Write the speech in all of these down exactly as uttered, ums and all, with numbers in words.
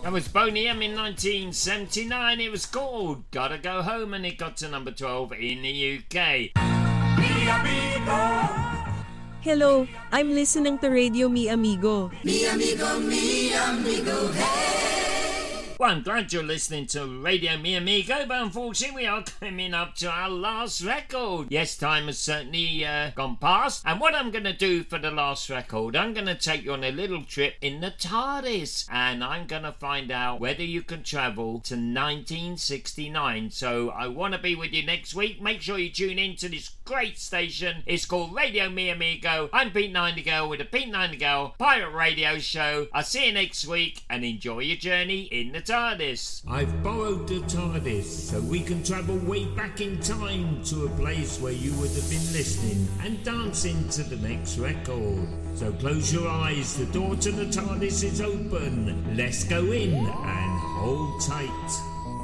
That was Boney M in nineteen seventy-nine. It was called Gotta Go Home, and it got to number twelve in the U K. Hello, I'm listening to Radio Mi Amigo. Mi amigo, mi amigo, hey! Well, I'm glad you're listening to Radio Mi Amigo, but unfortunately we are coming up to our last record. Yes, time has certainly uh, gone past, and what I'm going to do for the last record, I'm going to take you on a little trip in the TARDIS, and I'm going to find out whether you can travel to nineteen sixty-nine. So I want to be with you next week. Make sure you tune in to this great station. It's called Radio Mi Amigo. I'm Pete Nightingale with the Pete Nightingale Pirate Radio Show. I'll see you next week, and enjoy your journey in the TARDIS. I've borrowed the TARDIS so we can travel way back in time to a place where you would have been listening and dancing to the next record. So close your eyes, the door to the TARDIS is open. Let's go in and hold tight.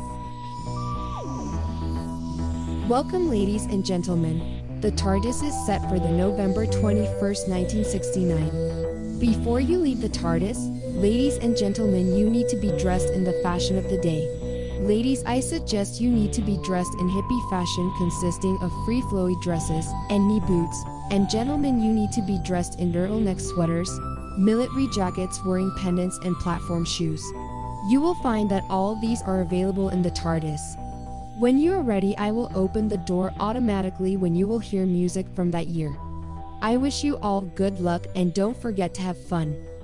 Welcome, ladies and gentlemen. The TARDIS is set for the November twenty-first, nineteen sixty-nine. Before you leave the TARDIS, ladies and gentlemen, you need to be dressed in the fashion of the day. Ladies, I suggest you need to be dressed in hippie fashion consisting of free flowy dresses and knee boots. And gentlemen, you need to be dressed in turtleneck sweaters, military jackets, wearing pendants and platform shoes. You will find that all of these are available in the TARDIS. When you are ready, I will open the door automatically when you will hear music from that year. I wish you all good luck and don't forget to have fun.